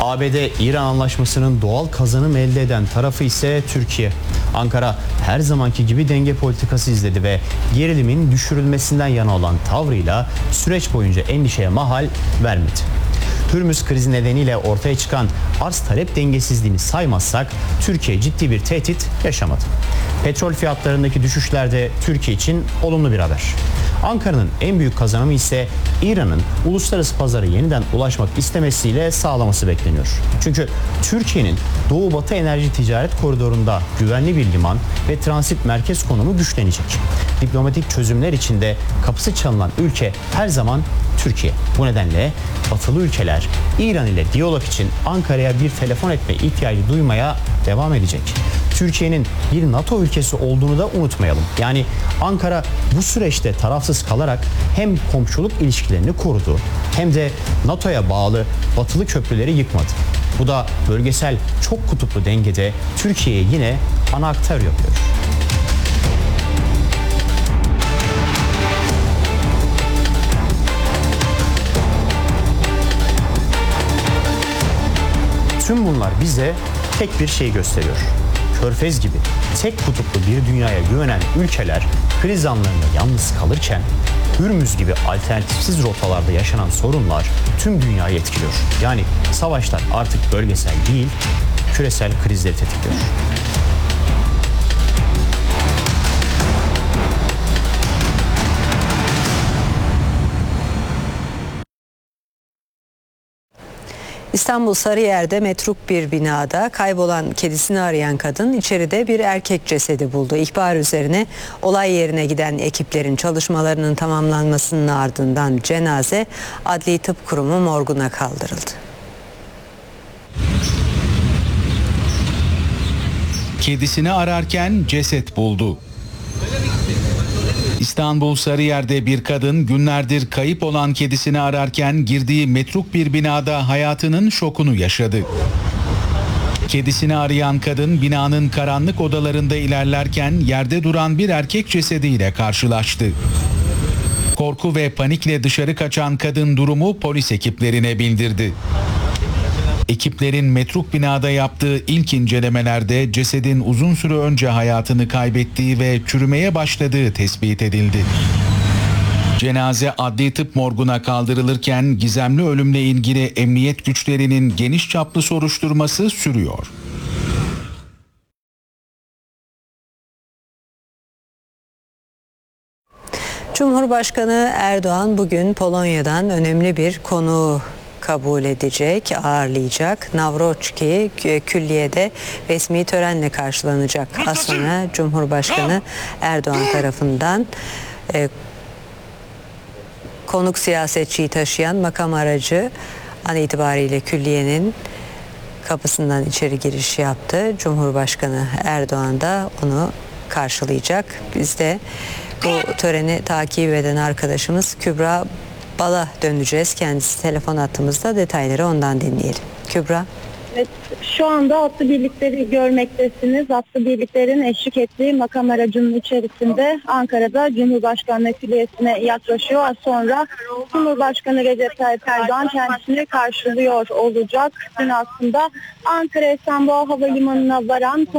ABD-İran anlaşmasının doğal kazanım elde eden tarafı ise Türkiye. Ankara her zamanki gibi denge politikası izledi ve gerilimin düşürülmesinden yana olan tavrıyla süreç boyunca endişeye mahal vermedi. Hürmüz krizi nedeniyle ortaya çıkan arz talep dengesizliğini saymazsak Türkiye ciddi bir tehdit yaşamadı. Petrol fiyatlarındaki düşüşler de Türkiye için olumlu bir haber. Ankara'nın en büyük kazanımı ise İran'ın uluslararası pazara yeniden ulaşmak istemesiyle sağlaması bekleniyor. Çünkü Türkiye'nin Doğu-Batı enerji ticaret koridorunda güvenli bir liman ve transit merkez konumu güçlenecek. Diplomatik çözümler için de kapısı çalınan ülke her zaman Türkiye. Bu nedenle batılı ülkeler İran ile diyalog için Ankara'ya bir telefon etme ihtiyacı duymaya devam edecek. Türkiye'nin bir NATO ülkesi olduğunu da unutmayalım. Yani Ankara bu süreçte tarafsız kalarak hem komşuluk ilişkilerini korudu hem de NATO'ya bağlı batılı köprüleri yıkmadı. Bu da bölgesel çok kutuplu dengede Türkiye'ye yine ana aktar yapıyor. Tüm bunlar bize tek bir şey gösteriyor. Körfez gibi tek kutuplu bir dünyaya güvenen ülkeler kriz anlarında yalnız kalırken Hürmüz gibi alternatifsiz rotalarda yaşanan sorunlar tüm dünyayı etkiliyor. Yani savaşlar artık bölgesel değil, küresel krizleri tetikliyor. İstanbul Sarıyer'de metruk bir binada kaybolan kedisini arayan kadın içeride bir erkek cesedi buldu. İhbar üzerine olay yerine giden ekiplerin çalışmalarının tamamlanmasının ardından cenaze Adli Tıp Kurumu morguna kaldırıldı. Kedisini ararken ceset buldu. İstanbul Sarıyer'de bir kadın günlerdir kayıp olan kedisini ararken girdiği metruk bir binada hayatının şokunu yaşadı. Kedisini arayan kadın binanın karanlık odalarında ilerlerken yerde duran bir erkek cesediyle karşılaştı. Korku ve panikle dışarı kaçan kadın durumu polis ekiplerine bildirdi. Ekiplerin metruk binada yaptığı ilk incelemelerde cesedin uzun süre önce hayatını kaybettiği ve çürümeye başladığı tespit edildi. Cenaze adli tıp morguna kaldırılırken gizemli ölümle ilgili emniyet güçlerinin geniş çaplı soruşturması sürüyor. Cumhurbaşkanı Erdoğan bugün Polonya'dan önemli bir konuğu kabul edecek, ağırlayacak. Nawrocki külliyede resmi törenle karşılanacak. Az sonra Cumhurbaşkanı Erdoğan tarafından konuk siyasetçiyi taşıyan makam aracı an itibariyle külliyenin kapısından içeri giriş yaptı. Cumhurbaşkanı Erdoğan da onu karşılayacak. Biz de bu töreni takip eden arkadaşımız Kübra Bal'a döneceğiz. Kendisi telefon hattımızda, detayları ondan dinleyelim. Kübra. Evet, şu anda atlı birlikleri görmektesiniz. Atlı birliklerin eşlik ettiği makam aracının içerisinde Ankara'da Cumhurbaşkanlığı Külliyesi'ne yaklaşıyor. Az sonra Cumhurbaşkanı Recep Tayyip Erdoğan kendisini karşılıyor olacak. Dün aslında Ankara Esenboğa Havalimanı'na varan